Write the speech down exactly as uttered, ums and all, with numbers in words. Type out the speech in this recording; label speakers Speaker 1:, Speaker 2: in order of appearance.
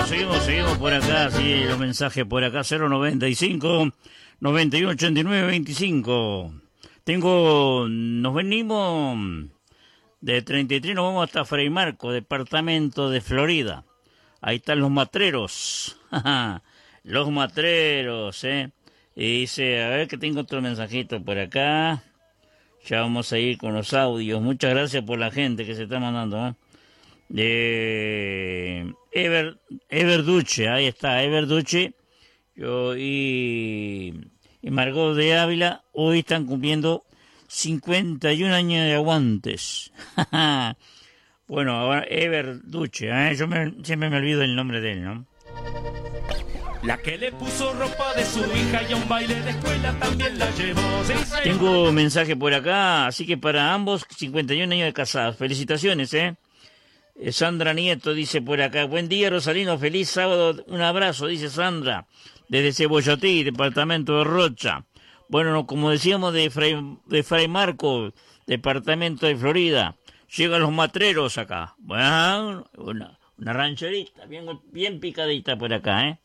Speaker 1: seguimos, seguimos, seguimos por acá, sí, los mensajes por acá, cero noventa y cinco, noventa y uno, ochenta y nueve, veinticinco. Tengo, nos venimos de treinta y tres, nos vamos hasta Fray Marcos, departamento de Florida. Ahí están los matreros, los matreros, ¿eh? Y dice, a ver que tengo otro mensajito por acá. Ya vamos a ir con los audios. Muchas gracias por la gente que se está mandando, ¿eh? De Ever, Ever Duche, ahí está, Ever Duche. Yo y, y Margot de Ávila hoy están cumpliendo cincuenta y un años de aguantes. Bueno, ahora Ever Duche, ¿eh? Yo me, siempre me olvido el nombre de él, ¿no?
Speaker 2: La que le puso ropa de su hija y a un baile de escuela también la llevó.
Speaker 1: Tengo mensaje por acá, así que para ambos, cincuenta y un años de casados. Felicitaciones, ¿eh? Sandra Nieto dice por acá, buen día Rosalino, feliz sábado, un abrazo, dice Sandra, desde Cebollatí, departamento de Rocha. Bueno, como decíamos de Fray, de Fray Marcos, departamento de Florida, llegan los matreros acá. Bueno, una, una rancherita bien, bien picadita por acá, ¿eh?